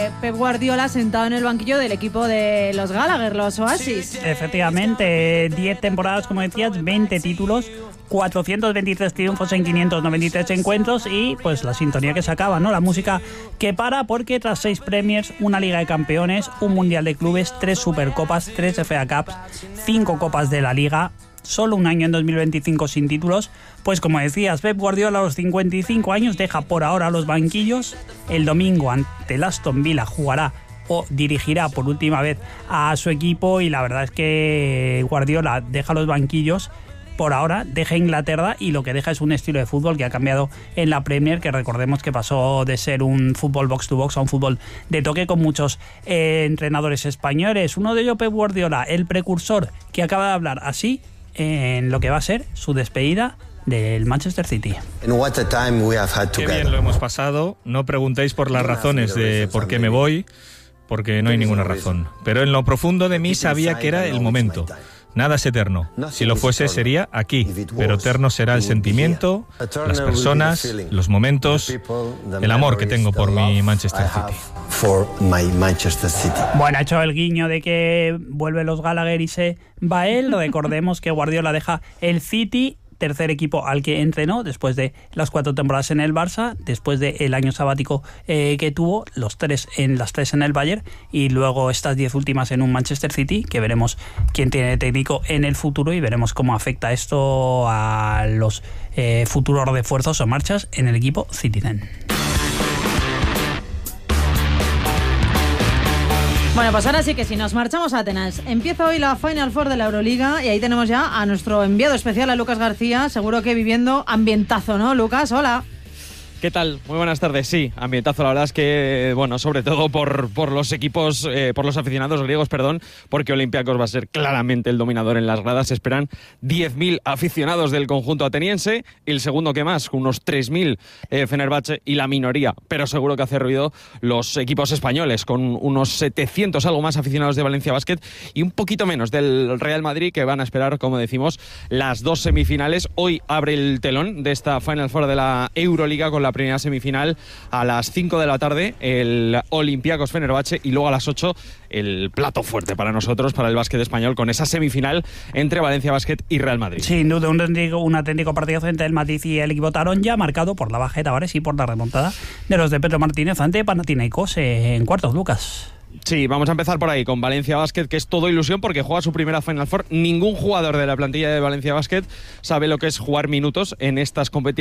Pep Guardiola sentado en el banquillo del equipo de los Gallagher, los Oasis. Sí, efectivamente, 10 temporadas, como decías, 20 títulos, 423 triunfos en 593 encuentros y pues la sintonía que se acaba, ¿no? La música que para, porque tras 6 Premiers, una Liga de Campeones, un Mundial de Clubes, 3 Supercopas, 3 FA Cups, 5 Copas de la Liga, solo un año en 2025 sin títulos, pues como decías, Pep Guardiola a los 55 años deja por ahora los banquillos. El domingo ante el Aston Villa jugará o dirigirá por última vez a su equipo y la verdad es que Guardiola deja los banquillos por ahora, deja Inglaterra y lo que deja es un estilo de fútbol que ha cambiado en la Premier, que recordemos que pasó de ser un fútbol box to box a un fútbol de toque con muchos entrenadores españoles. Uno de ellos, Pep Guardiola, el precursor, que acaba de hablar así en lo que va a ser su despedida del Manchester City. Qué bien lo hemos pasado. No preguntéis por las razones de por qué me voy, porque no hay ninguna razón. Pero en lo profundo de mí sabía que era el momento. Nada es eterno. Si lo fuese, sería aquí. Pero eterno será el sentimiento, las personas, los momentos, el amor que tengo por mi Manchester City. Bueno, ha hecho el guiño de que vuelve los Gallagher y se va él. Recordemos que Guardiola deja el City, tercer equipo al que entrenó después de las 4 temporadas en el Barça, después del año sabático que tuvo, las 3 en el Bayern y luego estas 10 últimas en un Manchester City, que veremos quién tiene de técnico en el futuro y veremos cómo afecta esto a los futuros refuerzos o marchas en el equipo Citizen. Bueno, pues ahora sí que sí, nos marchamos a Atenas. Empieza hoy la Final Four de la Euroliga y ahí tenemos ya a nuestro enviado especial, a Lucas García, seguro que viviendo ambientazo, ¿no, Lucas? Hola. ¿Qué tal? Muy buenas tardes. Sí, ambientazo. La verdad es que, bueno, sobre todo por los equipos, por los aficionados griegos, porque Olympiacos va a ser claramente el dominador en las gradas. Se esperan 10.000 aficionados del conjunto ateniense. El segundo que más, unos 3.000 Fenerbahce y la minoría, pero seguro que hace ruido los equipos españoles, con unos 700 algo más aficionados de Valencia Basket y un poquito menos del Real Madrid, que van a esperar, como decimos, las 2 semifinales. Hoy abre el telón de esta Final Four de la Euroliga con la primera semifinal a las 5 de la tarde, el Olympiacos Fenerbahce, y luego a las 8 el plato fuerte para nosotros, para el básquet español, con esa semifinal entre Valencia Basket y Real Madrid. Sin duda, un auténtico partido entre el Madrid y el equipo Taronja, marcado por la baja de Tavares y por la remontada de los de Pedro Martínez ante Panathinaikos en cuartos, Lucas. Sí, vamos a empezar por ahí, con Valencia Basket, que es todo ilusión porque juega su primera Final Four. Ningún jugador de la plantilla de Valencia Basket sabe lo que es jugar minutos en a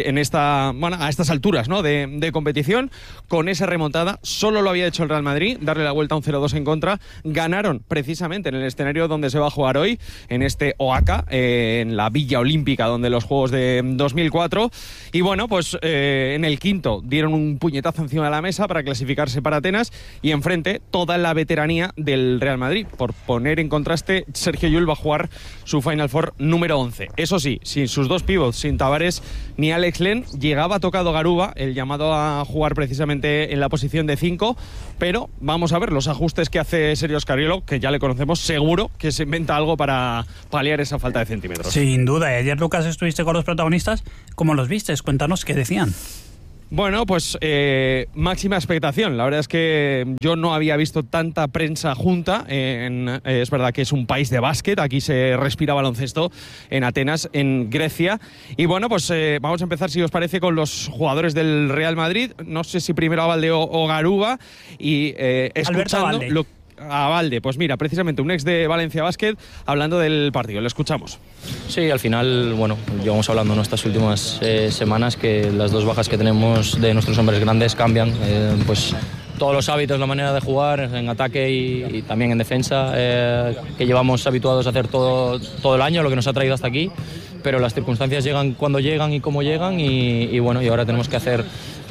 estas alturas, ¿no?, de competición. Con esa remontada, solo lo había hecho el Real Madrid, darle la vuelta a un 0-2 en contra. Ganaron precisamente en el escenario donde se va a jugar hoy, en este Oaca, en la Villa Olímpica, donde los Juegos de 2004. Y bueno, pues en el quinto dieron un puñetazo encima de la mesa para clasificarse para Atenas, y enfrente toda la veteranía del Real Madrid. Por poner en contraste, Sergio Llull va a jugar su Final Four número 11. Eso sí, sin sus 2 pivots, sin Tavares ni Alex Len. Llegaba tocado Garuba, el llamado a jugar precisamente en la posición de 5, pero vamos a ver los ajustes que hace Sergio Scariolo, que ya le conocemos, seguro que se inventa algo para paliar esa falta de centímetros. Sin duda. Ayer, Lucas, estuviste con los protagonistas. ¿Cómo los vistes? Cuéntanos qué decían. Bueno, pues máxima expectación. La verdad es que yo no había visto tanta prensa junta. Es verdad que es un país de básquet, aquí se respira baloncesto en Atenas, en Grecia. Y bueno, pues vamos a empezar, si os parece, con los jugadores del Real Madrid. No sé si primero Abalde o Garuba. Y escuchando a Valde, pues mira, precisamente un ex de Valencia Basket, hablando del partido. Le escuchamos. Sí, al final, bueno, llevamos hablando en estas últimas semanas que las 2 bajas que tenemos de nuestros hombres grandes cambian, pues todos los hábitos, la manera de jugar en ataque y también en defensa, que llevamos habituados a hacer todo el año, lo que nos ha traído hasta aquí, pero las circunstancias llegan cuando llegan y cómo llegan, y bueno, y ahora tenemos que hacer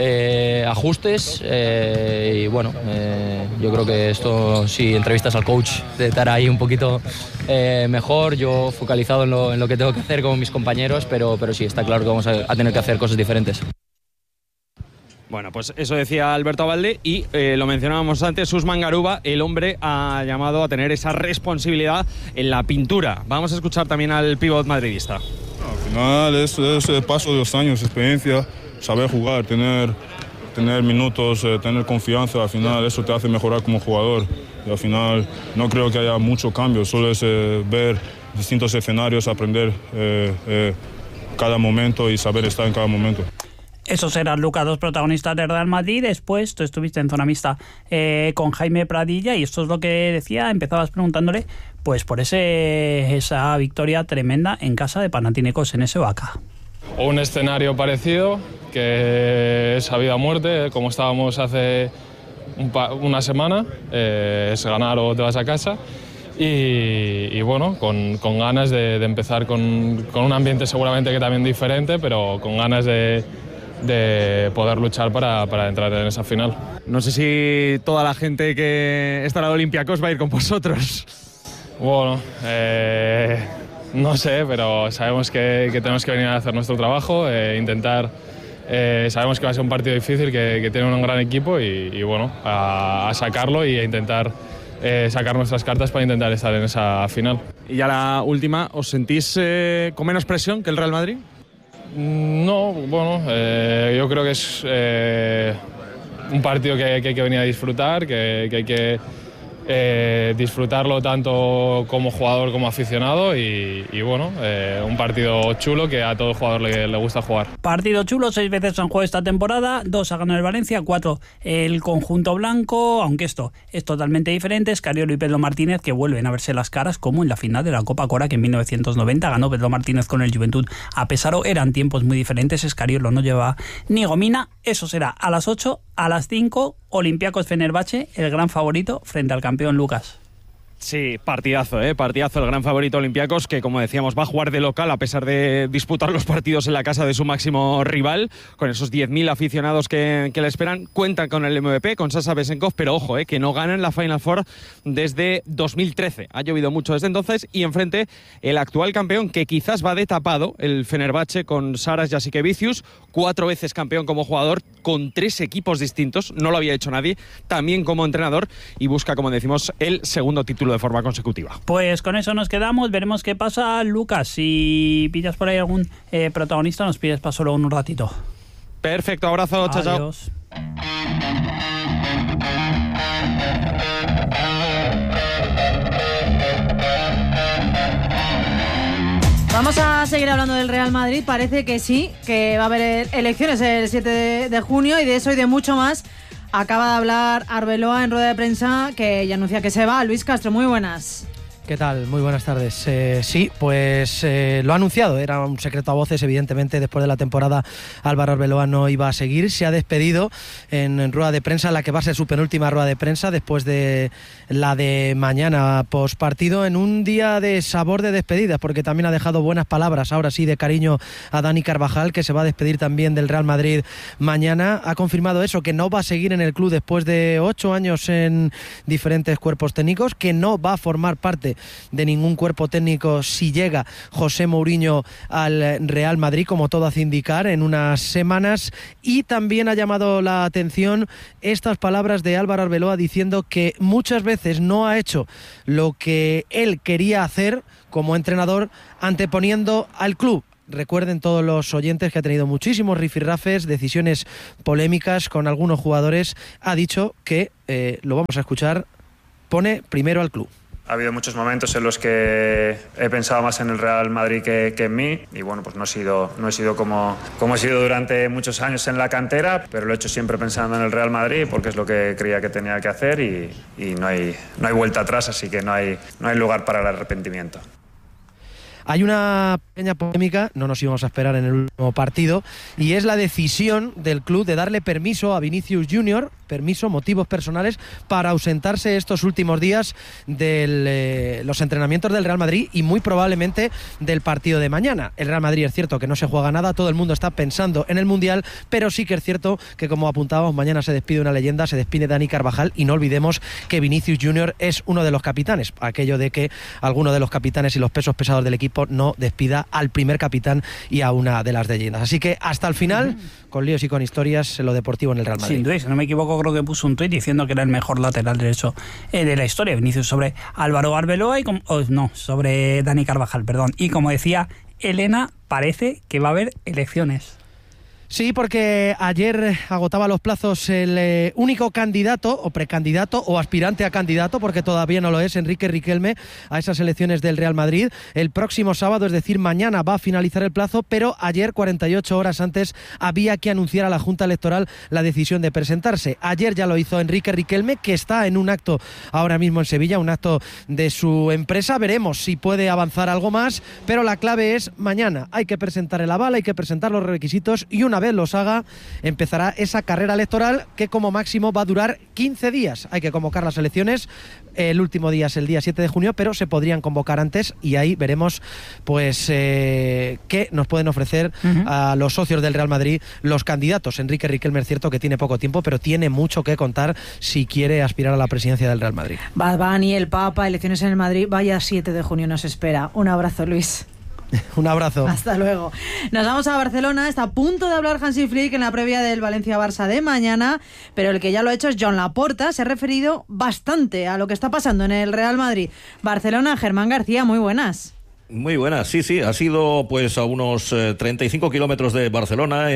ajustes, y bueno, yo creo que esto, si entrevistas al coach, te estará ahí un poquito mejor. Yo focalizado en lo que tengo que hacer con mis compañeros, pero sí, está claro que vamos a tener que hacer cosas diferentes. Bueno, pues eso decía Alberto Abalde, y lo mencionábamos antes, Usman Garuba, el hombre ha llamado a tener esa responsabilidad en la pintura. Vamos a escuchar también al pívot madridista. Al final es el paso de los años, experiencia, saber jugar, tener tener minutos, tener confianza, al final eso te hace mejorar como jugador. Y al final no creo que haya mucho cambio, solo es ver distintos escenarios, aprender cada momento y saber estar en cada momento. Esos eran, Lucas, dos protagonistas del Real Madrid. Después tú estuviste en zona mixta con Jaime Pradilla y esto es lo que decía. Empezabas preguntándole pues por esa victoria tremenda en casa de Panathinaikos en ese Vaca. Un escenario parecido, que es a vida o muerte, como estábamos hace una semana, es ganar o te vas a casa. Y bueno, con ganas de empezar con un ambiente seguramente que también diferente, pero con ganas de poder luchar para entrar en esa final. No sé si toda la gente que estará de Olympiacos va a ir con vosotros. Bueno, no sé, pero sabemos que tenemos que venir a hacer nuestro trabajo, intentar. Sabemos que va a ser un partido difícil, que tiene un gran equipo y bueno, a sacarlo y a intentar sacar nuestras cartas para intentar estar en esa final. Y ya la última, ¿os sentís con menos presión que el Real Madrid? No, bueno, yo creo que es un partido que hay que venir a disfrutar, que hay que disfrutarlo tanto como jugador como aficionado y bueno, un partido chulo que a todo jugador le gusta jugar. Partido chulo, 6 veces han jugado esta temporada, 2 ha ganado el Valencia, 4 el conjunto blanco, aunque esto es totalmente diferente. Escariolo y Pedro Martínez que vuelven a verse las caras como en la final de la Copa Cora, que en 1990 ganó Pedro Martínez con el Juventud a Pesaro. Eran tiempos muy diferentes, Escariolo no lleva ni gomina. Eso será a las 8, a las 5, Olympiacos Fenerbahce, el gran favorito frente al campeón Lucas. Sí, partidazo, partidazo, el gran favorito Olympiacos, que como decíamos va a jugar de local a pesar de disputar los partidos en la casa de su máximo rival, con esos 10.000 aficionados que le esperan. Cuentan con el MVP, con Sasha Vesenkov, pero ojo, que no ganan la Final Four desde 2013. Ha llovido mucho desde entonces y enfrente el actual campeón, que quizás va de tapado, el Fenerbahce, con Saras Jasikevicius, 4 veces campeón como jugador, con 3 equipos distintos, no lo había hecho nadie, también como entrenador, y busca, como decimos, el segundo título de forma consecutiva. Pues con eso nos quedamos, veremos qué pasa. Lucas, si pillas por ahí algún protagonista, nos pides paso luego en un ratito. Perfecto, abrazo, chao, chao. Adiós. Vamos a seguir hablando del Real Madrid. Parece que sí, que va a haber elecciones el 7 de junio y de eso y de mucho más acaba de hablar Arbeloa en rueda de prensa, que ya anuncia que se va. Luis Castro, muy buenas. ¿Qué tal? Muy buenas tardes. Sí, pues lo ha anunciado, era un secreto a voces, evidentemente, después de la temporada Álvaro Arbeloa no iba a seguir, se ha despedido en rueda de prensa, la que va a ser su penúltima rueda de prensa después de la de mañana postpartido, en un día de sabor de despedidas, porque también ha dejado buenas palabras, ahora sí, de cariño a Dani Carvajal, que se va a despedir también del Real Madrid mañana. Ha confirmado eso, que no va a seguir en el club después de 8 años en diferentes cuerpos técnicos, que no va a formar parte de ningún cuerpo técnico si llega José Mourinho al Real Madrid, como todo hace indicar, en unas semanas. Y también ha llamado la atención estas palabras de Álvaro Arbeloa diciendo que muchas veces no ha hecho lo que él quería hacer como entrenador, anteponiendo al club. Recuerden todos los oyentes que ha tenido muchísimos rifirrafes, decisiones polémicas con algunos jugadores. Ha dicho que, lo vamos a escuchar, pone primero al club. Ha habido muchos momentos en los que he pensado más en el Real Madrid que en mí y bueno, pues no he sido como he sido durante muchos años en la cantera, pero lo he hecho siempre pensando en el Real Madrid porque es lo que creía que tenía que hacer y no hay vuelta atrás, así que no hay lugar para el arrepentimiento. Hay una pequeña polémica, no nos íbamos a esperar en el último partido, y es la decisión del club de darle permiso a Vinicius Junior, motivos personales, para ausentarse estos últimos días de los entrenamientos del Real Madrid y muy probablemente del partido de mañana. El Real Madrid es cierto que no se juega nada, todo el mundo está pensando en el Mundial, pero sí que es cierto que, como apuntábamos, mañana se despide una leyenda, se despide Dani Carvajal, y no olvidemos que Vinicius Junior es uno de los capitanes, aquello de que alguno de los capitanes y los pesos pesados del equipo no despida al primer capitán y a una de las leyendas. Así que hasta el final, con líos y con historias, en lo deportivo en el Real Madrid. Sin duda, si no me equivoco, creo que puso un tuit diciendo que era el mejor lateral derecho de la historia, Vinicius, sobre Álvaro Arbeloa sobre Dani Carvajal, perdón. Y como decía Elena, parece que va a haber elecciones. Sí, porque ayer agotaba los plazos el único candidato o precandidato o aspirante a candidato, porque todavía no lo es, Enrique Riquelme, a esas elecciones del Real Madrid. El próximo sábado, es decir, mañana, va a finalizar el plazo, pero ayer, 48 horas antes, había que anunciar a la Junta Electoral la decisión de presentarse. Ayer ya lo hizo Enrique Riquelme, que está en un acto ahora mismo en Sevilla, un acto de su empresa. Veremos si puede avanzar algo más, pero la clave es mañana. Hay que presentar el aval, hay que presentar los requisitos y una vez los haga, empezará esa carrera electoral que como máximo va a durar 15 días. Hay que convocar las elecciones, el último día es el día 7 de junio, pero se podrían convocar antes y ahí veremos pues qué nos pueden ofrecer a los socios del Real Madrid los candidatos. Enrique Riquelme es cierto que tiene poco tiempo, pero tiene mucho que contar si quiere aspirar a la presidencia del Real Madrid. Bad Bunny, el Papa, elecciones en el Madrid, vaya 7 de junio nos espera. Un abrazo, Luis. Un abrazo. Hasta luego. Nos vamos a Barcelona. Está a punto de hablar Hansi Flick en la previa del Valencia-Barça de mañana, pero el que ya lo ha hecho es Joan Laporta. Se ha referido bastante a lo que está pasando en el Real Madrid. Barcelona, Germán García, muy buenas. Muy buenas, sí, ha sido pues a unos 35 kilómetros de Barcelona,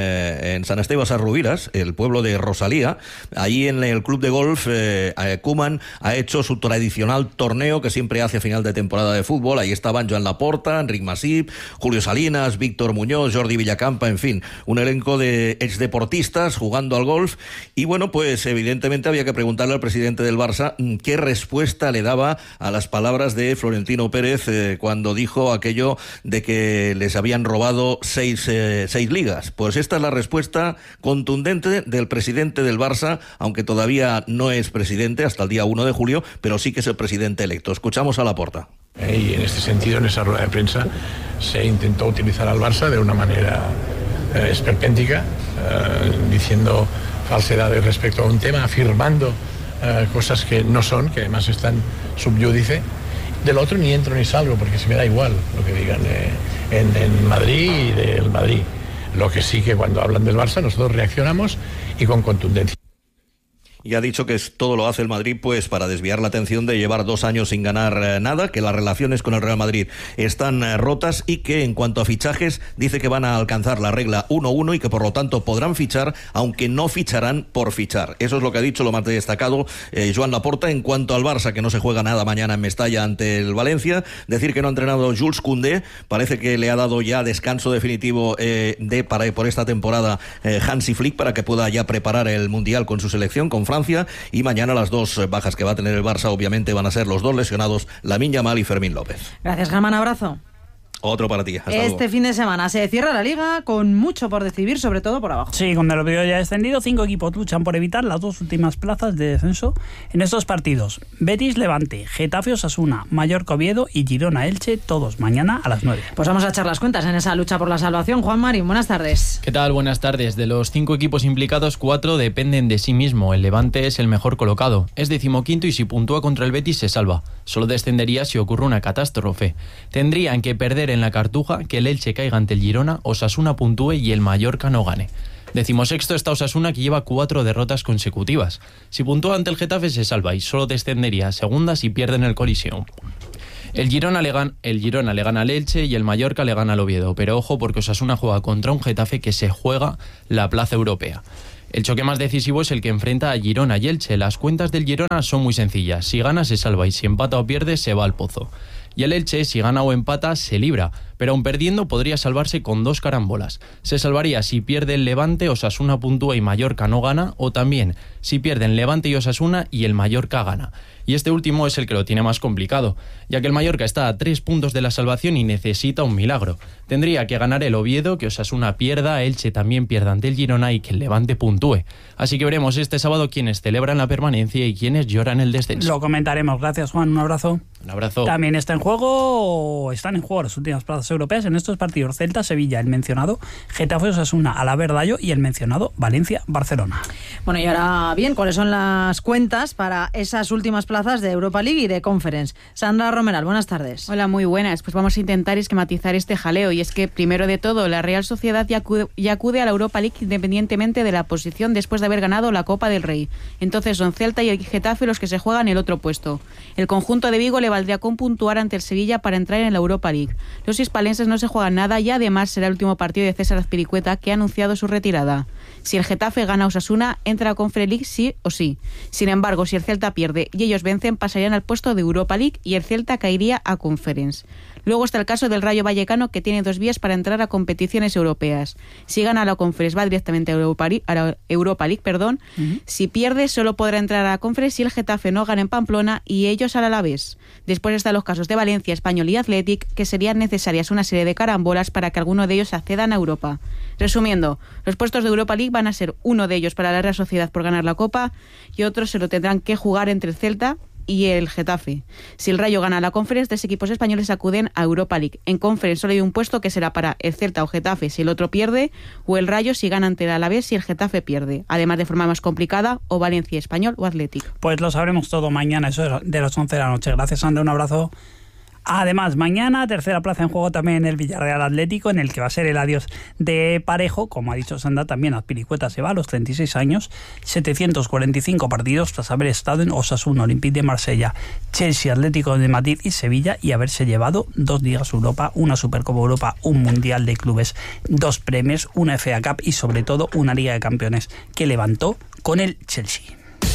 en San Esteban Sarrubiras, el pueblo de Rosalía. Allí en el club de golf, Koeman ha hecho su tradicional torneo que siempre hace a final de temporada de fútbol. Ahí estaban Joan Laporta, Enric Masip, Julio Salinas, Víctor Muñoz, Jordi Villacampa, en fin, un elenco de exdeportistas jugando al golf. Y bueno, pues evidentemente había que preguntarle al presidente del Barça qué respuesta le daba a las palabras de Florentino Pérez cuando dijo aquello de que les habían robado seis ligas. Pues esta es la respuesta contundente del presidente del Barça, aunque todavía no es presidente hasta el día 1 de julio, pero sí que es el presidente electo. Escuchamos a Laporta. Y en este sentido, en esa rueda de prensa, se intentó utilizar al Barça de una manera esperpéntica, diciendo falsedades respecto a un tema, afirmando cosas que no son, que además están subyúdice. Del otro ni entro ni salgo, porque se me da igual lo que digan en Madrid y del Madrid. Lo que sí que cuando hablan del Barça nosotros reaccionamos y con contundencia. Y ha dicho que todo lo hace el Madrid pues para desviar la atención de llevar 2 años sin ganar nada, que las relaciones con el Real Madrid están rotas y que en cuanto a fichajes dice que van a alcanzar la regla 1-1 y que por lo tanto podrán fichar, aunque no ficharán por fichar. Eso es lo que ha dicho, lo más destacado Joan Laporta. En cuanto al Barça, que no se juega nada mañana en Mestalla ante el Valencia, decir que no ha entrenado Jules Koundé, parece que le ha dado ya descanso definitivo por esta temporada Hansi Flick para que pueda ya preparar el Mundial con su selección, con Francia, y mañana las 2 bajas que va a tener el Barça obviamente van a ser los 2 lesionados, Lamine Yamal y Fermín López. Gracias, Germán, abrazo. Otro para ti. Hasta este luego. fin de semana se cierra la Liga con mucho por decidir, sobre todo por abajo. Sí, con el Oviedo ya descendido, 5 equipos luchan por evitar las 2 últimas plazas de descenso en estos partidos. Betis Levante, Getafe Osasuna, Mallorca Oviedo y Girona Elche, todos mañana a las 9. Pues vamos a echar las cuentas en esa lucha por la salvación. Juan Marín, buenas tardes. ¿Qué tal? Buenas tardes. De los 5 equipos implicados, 4 dependen de sí mismo. El Levante es el mejor colocado. Es 15º y si puntúa contra el Betis se salva. Solo descendería si ocurre una catástrofe. Tendrían que perder en la Cartuja, que el Elche caiga ante el Girona, Osasuna puntúe y el Mallorca no gane. 16º está Osasuna, que lleva 4 derrotas consecutivas. Si puntúa ante el Getafe se salva y solo descendería a segunda si pierde en el Coliseum. El Girona le gana al Elche y el Mallorca le gana al Oviedo, pero ojo porque Osasuna juega contra un Getafe que se juega la plaza europea. El choque más decisivo es el que enfrenta a Girona y Elche. Las cuentas del Girona son muy sencillas. Si gana se salva y si empata o pierde se va al pozo. Y el Elche, si gana o empata, se libra, pero aun perdiendo podría salvarse con 2 carambolas. Se salvaría si pierde el Levante, Osasuna puntúa y Mallorca no gana, o también si pierden Levante y Osasuna y el Mallorca gana. Y este último es el que lo tiene más complicado, ya que el Mallorca está a 3 puntos de la salvación y necesita un milagro. Tendría que ganar el Oviedo, que Osasuna pierda, Elche también pierda ante el Girona y que el Levante puntúe. Así que veremos este sábado quiénes celebran la permanencia y quiénes lloran el descenso. Lo comentaremos. Gracias, Juan. Un abrazo. Un abrazo. También están en juego las últimas plazas europeas en estos partidos: Celta, Sevilla, el mencionado Getafe, Osasuna, Alavés-Rayo y el mencionado Valencia-Barcelona. Bueno, y ahora bien, ¿cuáles son las cuentas para esas últimas plazas de Europa League y de Conference? Sandra Romeral, buenas tardes. Hola, muy buenas. Pues vamos a intentar esquematizar este jaleo, y es que primero de todo la Real Sociedad ya acude a la Europa League independientemente de la posición después de haber ganado la Copa del Rey. Entonces son Celta y el Getafe los que se juegan el otro puesto. El conjunto de Vigo le valdría con puntuar ante el Sevilla para entrar en la Europa League. Los hispalenses no se juegan nada y además será el último partido de César Azpilicueta, que ha anunciado su retirada. Si el Getafe gana a Osasuna, entra a Conference League sí o sí. Sin embargo, si el Celta pierde y ellos vencen, pasarían al puesto de Europa League y el Celta caería a Conference. Luego está el caso del Rayo Vallecano, que tiene 2 vías para entrar a competiciones europeas. Si gana la Conference, va directamente a la Europa League. Si pierde, solo podrá entrar a la Conference si el Getafe no gana en Pamplona y ellos al Alavés. Después están los casos de Valencia, Español y Athletic, que serían necesarias una serie de carambolas para que alguno de ellos accedan a Europa. Resumiendo, los puestos de Europa League van a ser uno de ellos para la Real Sociedad por ganar la Copa y otros se lo tendrán que jugar entre el Celta y el Getafe. Si el Rayo gana la Conference, 3 equipos españoles acuden a Europa League. En Conference solo hay un puesto que será para el Celta o Getafe si el otro pierde, o el Rayo si gana ante el Alavés si el Getafe pierde. Además, de forma más complicada, o Valencia, Español o Athletic. Pues lo sabremos todo mañana, eso de las 11 de la noche. Gracias, Sandra, un abrazo. Además, mañana, tercera plaza en juego también el Villarreal Atlético, en el que va a ser el adiós de Parejo. Como ha dicho Sandra, también Azpilicueta se va a los 36 años, 745 partidos tras haber estado en Osasuna, Olympique de Marsella, Chelsea, Atlético de Madrid y Sevilla, y haberse llevado 2 Ligas Europa, una Supercopa Europa, un Mundial de Clubes, 2 premios, una FA Cup y sobre todo una Liga de Campeones que levantó con el Chelsea.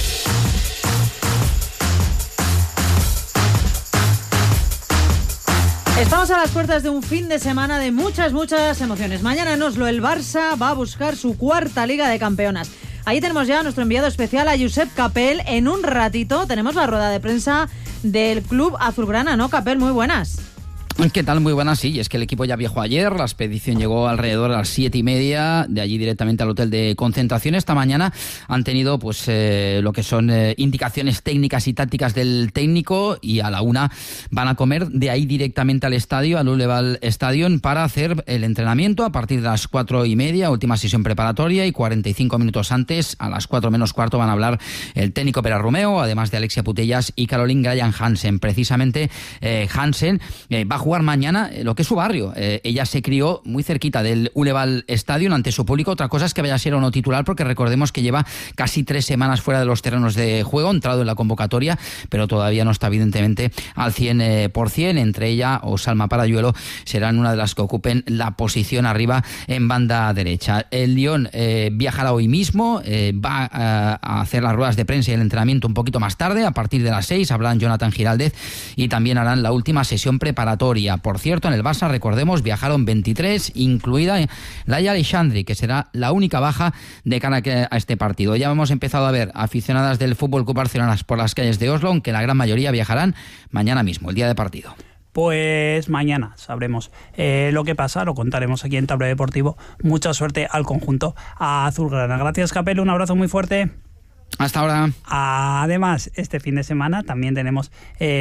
Estamos a las puertas de un fin de semana de muchas emociones. Mañana en Oslo el Barça va a buscar su 4ª Liga de Campeonas. Ahí tenemos ya a nuestro enviado especial, a Josep Capel. En un ratito tenemos la rueda de prensa del club azulgrana, ¿no, Capel? Muy buenas. ¿Qué tal? Muy buenas, sí. Es que el equipo ya viajó ayer, la expedición llegó alrededor a las 7:30, de allí directamente al hotel de concentración. Esta mañana han tenido pues lo que son indicaciones técnicas y tácticas del técnico, y a la 1 van a comer de ahí directamente al estadio, al Uleval Stadion, para hacer el entrenamiento a partir de las 4:30, última sesión preparatoria, y 45 minutos antes, a las 4 menos cuarto, van a hablar el técnico Pere Romeo, además de Alexia Putellas y Caroline Graham Hansen. Precisamente Hansen va a jugar mañana lo que es su barrio. Ella se crió muy cerquita del Uleval Stadion ante su público. Otra cosa es que vaya a ser o no titular, porque recordemos que lleva casi 3 semanas fuera de los terrenos de juego, entrado en la convocatoria, pero todavía no está evidentemente al 100%. Entre ella o Salma Parayuelo serán una de las que ocupen la posición arriba en banda derecha. El Lyon viajará hoy mismo, va a hacer las ruedas de prensa y el entrenamiento un poquito más tarde, a partir de las 6 hablarán Jonathan Giraldez y también harán la última sesión preparatoria. Por cierto, en el Barça, recordemos, viajaron 23, incluida Laia Alexandri, que será la única baja de cara a este partido. Ya hemos empezado a ver aficionadas del Fútbol Club Barcelona por las calles de Oslo, aunque la gran mayoría viajarán mañana mismo, el día de partido. Pues mañana sabremos lo que pasa, lo contaremos aquí en Tablero Deportivo. Mucha suerte al conjunto azulgrana. Gracias, Capello, un abrazo muy fuerte. Hasta ahora. Además, este fin de semana también tenemos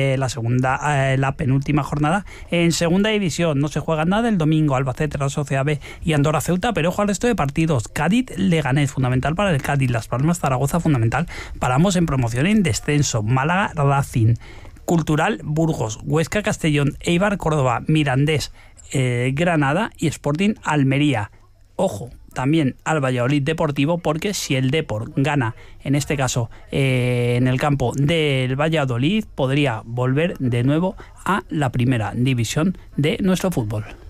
la penúltima jornada en segunda división. No se juega nada el domingo. Albacete, la Sociedad B y Andorra Ceuta, pero ojo al resto de partidos. Cádiz Leganés, fundamental para el Cádiz. Las Palmas Zaragoza, fundamental para ambos en promoción y en descenso. Málaga Racing, Cultural Burgos, Huesca Castellón, Eibar Córdoba, Mirandés Granada y Sporting Almería. Ojo también al Valladolid Deportivo, porque si el Depor gana, en este caso en el campo del Valladolid, podría volver de nuevo a la primera división de nuestro fútbol.